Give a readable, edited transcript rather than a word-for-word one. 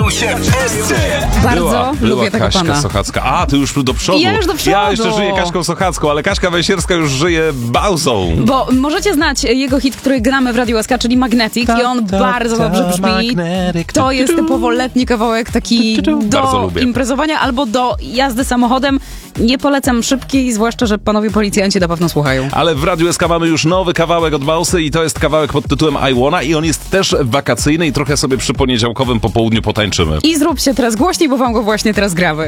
Bawią się wszyscy! Bardzo lubię tego Kaśka pana. Sochacka. A, ty już do przodu. Ja już do przodu. Ja jeszcze żyję Kaśką Sochacką, ale Kaśka Węsierska już żyje Bauzą. Bo możecie znać jego hit, który gramy w Radio SK, czyli Magnetic i on bardzo dobrze brzmi. To jest typowo letni kawałek taki Bardzo do lubię. imprezowania albo do jazdy samochodem. Nie polecam szybkiej, zwłaszcza, że panowie policjanci na pewno słuchają. Ale w Radiu SK mamy już nowy kawałek od Bausy i to jest kawałek pod tytułem I Wanna i on jest też wakacyjny i trochę sobie przy poniedziałkowym popołudniu potańczymy. I zróbcie teraz głośniej, bo wam go właśnie teraz gramy.